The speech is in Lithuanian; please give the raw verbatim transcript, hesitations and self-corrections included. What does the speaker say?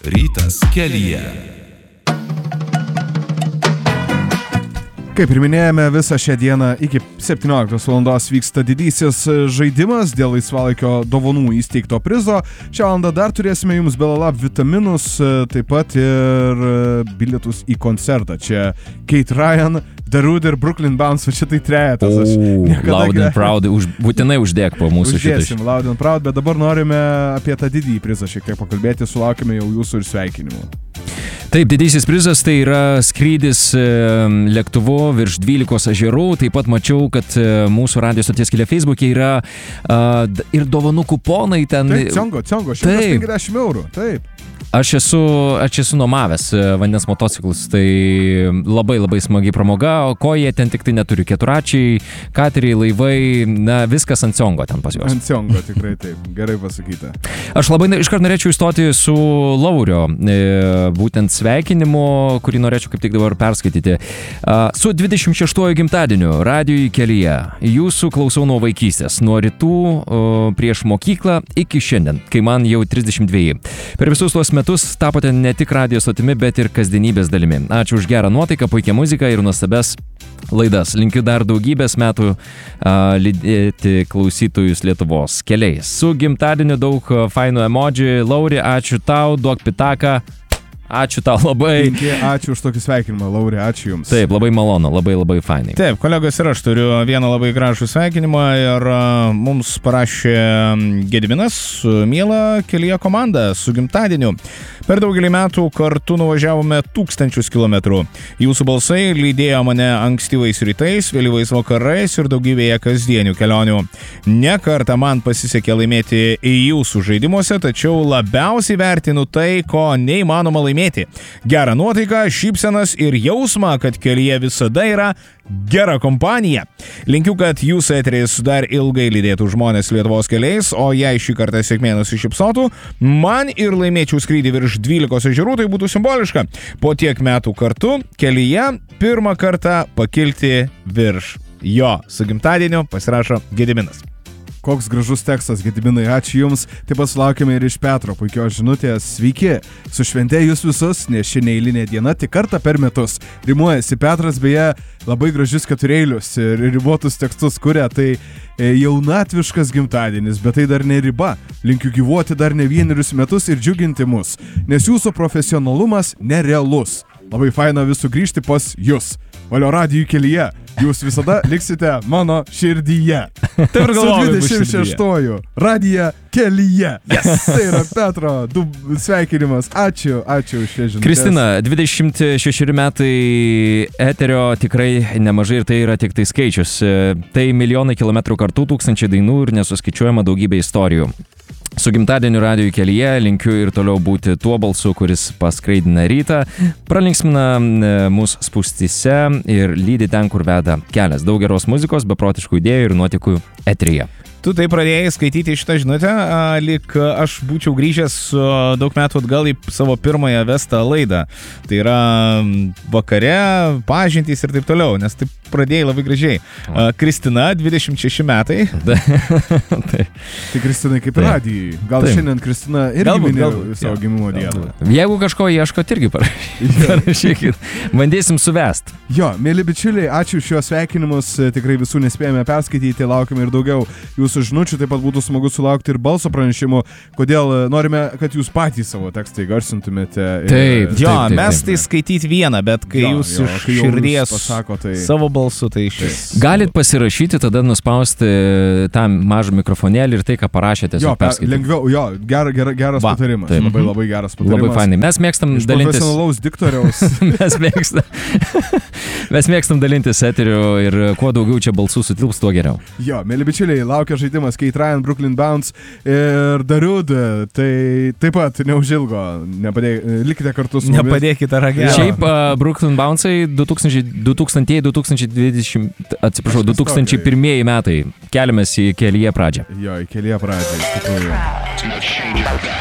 Rytas kelyje. Kaip ir minėjome, visą šią dieną iki septynioliktos valandos vyksta didysis žaidimas dėl laisvalaikio dovanų įsteigto prizo. Šią valandą dar turėsime jums Belalab vitaminus, taip pat ir bilietus į koncertą. Čia Kate Ryan, Darude ir Brooklyn Bounce, čia tai trejetas. Loud and Proud, už, būtinai uždėk po mūsų šitą. Uždėsim Loud and Proud, bet dabar norime apie tą didįjį prizą šiek tiek pakalbėti, sulaukime jau jūsų ir sveikinimų. Taip, didysis prizas tai yra skrydis e, lėktuvu virš dvylikos ežerų. Taip pat mačiau, kad e, mūsų radio stoties kelyje Facebook'e yra e, ir dovanų kuponai ten. Taip, ciongo, ciongo, šimtas penkiasdešimt eurų, taip. Aš esu, aš esu nuomavęs vandens motociklus, tai labai labai smagi pramoga, o ko jie ten tik tai neturi. Keturačiai, kateriai, laivai, na viskas ant ciongo ten pas juos. Ant ciongo, tikrai taip, gerai pasakyta. Aš labai iškart norėčiau įstoti su Laurio, e, būtent sveikinimu, kurį norėčiau kaip tik dabar perskaityti. A, su dvidešimt šeštuoju gimtadieniu radijui kelyje. Jūsų klausau nuo vaikystės, nuo rytų o, prieš mokyklą iki šiandien, kai man jau trisdešimt dveji. Per visus tuos metus tapote ne tik radijo stotimi, bet ir kasdienybės dalimi. Ačiū už gerą nuotaiką, puikią muziką ir nuostabias laidas. Linkiu dar daugybės metų a, lydėti klausytojus Lietuvos keliais. Su gimtadieniu daug fainų emoji. Lauri, ačiū tau, duok pitaką. Ačiū tau labai. Linki, ačiū už tokį sveikinimą, Lauri, ačiū jums. Taip, labai malonu, labai labai fainai. Taip, kolegos, ir aš turiu vieną labai gražų sveikinimą ir uh, mums parašė Gediminas, miela kelyje komanda, su gimtadieniu. Per daugelį metų kartu nuvažiavome tūkstančius kilometrų. Jūsų balsai lydėjo mane ankstyvais rytais, vėlyvais vakarais ir daugybėje kasdienių kelionių. Ne kartą man pasisekė laimėti jūsų žaidimuose, tačiau labiausiai vertinu tai, ko neįmanoma laimėti. Gerą nuotaiką, šypsenas ir jausmą, kad kelyje visada yra gera kompanija. Linkiu, kad jūsų eteris dar ilgai lydėtų žmonės Lietuvos keliais, o jei šį kartą sėkmė nusišypsotų, man ir laimėčiau skrydį virš dvylikos ežerų, tai būtų simboliška. Po tiek metų kartu kelyje pirmą kartą pakilti virš jo. Su gimtadieniu pasirašo Gediminas. Koks gražus tekstas, Gediminai, ačiū jums. Taip pat sulaukime ir iš Petro puikios žinutės. Sveiki, su švente jūs visus, nes ši neeilinė diena tik kartą per metus. Rimuojasi Petras, beje, labai gražius ketureilius ir ribotus tekstus kuria, tai jaunatviškas gimtadienis, bet tai dar ne riba. Linkiu gyvuoti dar ne vienerius metus ir džiuginti mus, nes jūsų profesionalumas nerealus. Labai faina visų grįžti pas jūs. Valio radijų kelyje. Jūs visada liksite mano širdyje. Taip ir galvoju, su dvidešimt šeštuoju radiją kelyje. Yes. Tai yra Petro du sveikinimas. Ačiū, ačiū už šią žinutę. Kristina, dvidešimt šeši metai eterio tikrai nemažai ir tai yra tik tai skaičius. Tai milijonai kilometrų kartų, tūkstančiai dainų ir nesuskaičiuojama daugybė istorijų. Su gimtadieniu radijų kelyje linkiu ir toliau būti tuo balsu, kuris paskraidina rytą, pralinksmina mūsų spūstyse ir lydi ten, kur veda kelias. Daug geros muzikos, beprotiškų idėjų ir nuotykių eteryje. Tu tai pradėjai skaityti šitą žinutę, lyg aš būčiau grįžęs daug metų atgal į savo pirmąją vestą laidą. Tai yra vakare, pažintys ir taip toliau, nes taip pradėjai labai gražiai. Kristina, dvidešimt šeši metai. Tai, tai Kristina kaip radijai. Gal taip. Šiandien Kristina irgi minėjo savo gimimo dieną. Jeigu kažko ieškot, irgi parašykit. Bandysim suvest. Jo, mėly bičiuliai, ačiū šios sveikinimus. Tikrai visų nespėjome perskaityti, laukime ir daugiau jūsų žinučių, taip pat būtų smagu sulaukti ir balso pranešimų, kodėl norime, kad jūs patys savo tekstą įgarsintumėte. Ir... Taip, jo, taip, taip, mes taip, tai skaityti vieną, bet kai jo, jūs jo, iš širdies pasako, tai... savo balsu, tai iš... Galit pasirašyti, tada nuspausti tą mažą mikrofonėlį ir tai, ką parašėte, jo, perskaityti. Lengviau, jo, ger, ger, geras Va, patarimas, taip. labai labai geras patarimas. Labai fainai. Mes mėgstam iš dalintis... profesionalaus diktoriaus. mes, mėgstam... mes mėgstam dalintis eteriu ir kuo daugiau čia balsų sutilps, tuo geriau. Jo, mėly bičiuliai, laukia žaidimas Kate Ryan, Brooklyn Bounce ir Darude, tai taip pat neužilgo, nepadėk, likite kartu su mumis. Nepadėkite ragelio. Šiaip uh, Brooklyn Bounce'ai du tūkstančiai du tūkstančiai dvidešimt, atsiprašau, du tūkstančiai pirmieji metai, keliamės į kelyje pradžią. Jo, į kelyje pradžią, iš tikrųjų.